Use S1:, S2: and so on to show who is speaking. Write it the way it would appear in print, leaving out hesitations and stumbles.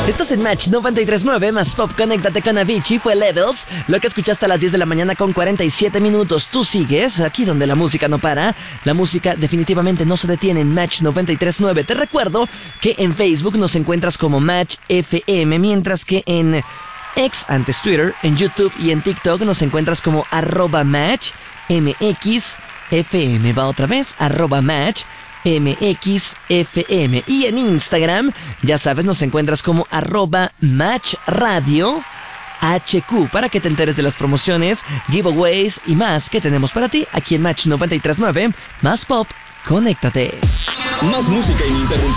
S1: Estás en Match 93.9 más Pop. Conéctate con Avicii, fue Levels. Lo que escuchaste a las 10 de la mañana con 47 minutos. Tú sigues aquí donde la música no para. La música definitivamente no se detiene en Match 93.9. Te recuerdo que en Facebook nos encuentras como Match FM, mientras que en X, antes Twitter, en YouTube y en TikTok nos encuentras como @MatchMXFM. Va otra vez, @MatchMXFM. Y en Instagram, ya sabes, nos encuentras como @MatchRadioHQ para que te enteres de las promociones, giveaways y más que tenemos para ti aquí en Match 93.9. Más Pop, conéctate.
S2: Más música ininterrumpida.